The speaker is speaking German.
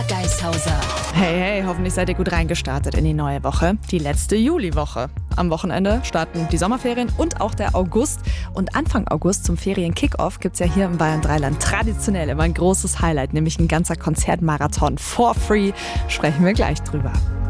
Geishauser. Hey, hoffentlich seid ihr gut reingestartet in die neue Woche. Die letzte Juliwoche. Am Wochenende starten die Sommerferien und auch der August. Und Anfang August zum Ferien-Kickoff gibt es ja hier im Bayern Dreiland traditionell immer ein großes Highlight, nämlich ein ganzer Konzertmarathon for free. Sprechen wir gleich drüber.